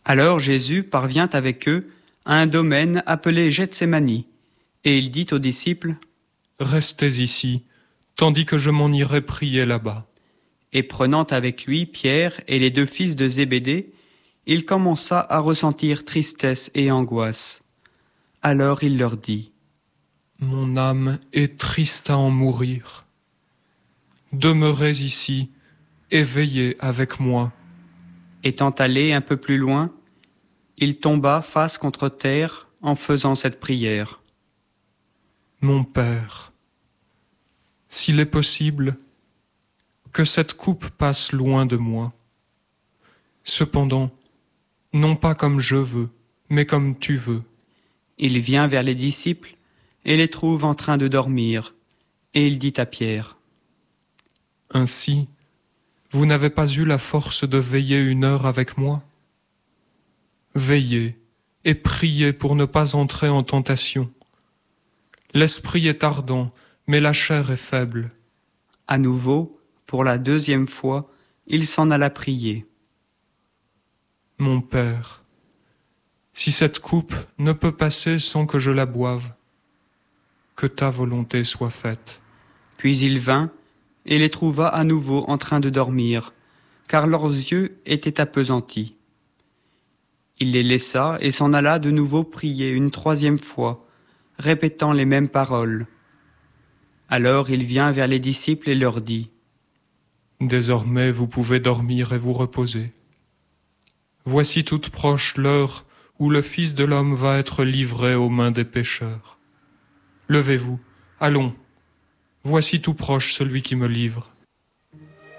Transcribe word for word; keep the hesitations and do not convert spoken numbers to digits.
Alors Jésus parvient avec eux à un domaine appelé Gethsémani, et il dit aux disciples : « Restez ici, tandis que je m'en irai prier là-bas. » Et prenant avec lui Pierre et les deux fils de Zébédée, il commença à ressentir tristesse et angoisse. Alors il leur dit : « Mon âme est triste à en mourir. Demeurez ici et veillez avec moi. » Étant allé un peu plus loin, il tomba face contre terre en faisant cette prière. « Mon Père, s'il est possible, que cette coupe passe loin de moi. Cependant, non pas comme je veux, mais comme tu veux. » Il vient vers les disciples et les trouve en train de dormir, et il dit à Pierre : « Ainsi, vous n'avez pas eu la force de veiller une heure avec moi ? Veillez et priez pour ne pas entrer en tentation. L'esprit est ardent, mais la chair est faible. » À nouveau, pour la deuxième fois, il s'en alla prier. « Mon Père, si cette coupe ne peut passer sans que je la boive, que ta volonté soit faite. » Puis il vint et les trouva à nouveau en train de dormir, car leurs yeux étaient appesantis. Il les laissa et s'en alla de nouveau prier une troisième fois, répétant les mêmes paroles. Alors il vient vers les disciples et leur dit : « Désormais vous pouvez dormir et vous reposer. Voici toute proche l'heure où le Fils de l'homme va être livré aux mains des pécheurs. Levez-vous, allons, voici tout proche celui qui me livre.